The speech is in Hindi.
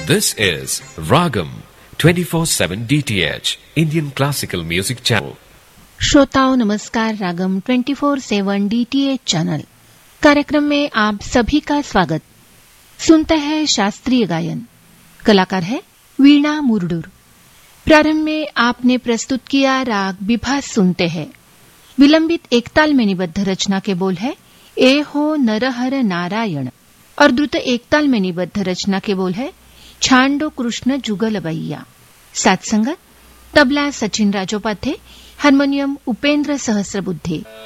This is Ragam 24/7 DTH Indian Classical Music Channel. श्रोताओं नमस्कार। रागम 24/7 DTH चैनल कार्यक्रम में आप सभी का स्वागत। सुनते हैं शास्त्रीय गायन। कलाकार है वीणा मुरडूर। प्रारंभ में आपने प्रस्तुत किया राग विभास सुनते हैं। विलंबित एकताल में निबद्ध रचना के बोल है ए हो नरहर नारायण और द्रुत एकताल में निबद्ध रचना के बोल है छांडो कृष्ण जुगलबैया। साथ संगत तबला सचिन राजोपाध्ये, हारमोनियम उपेंद्र सहस्रबुद्धे।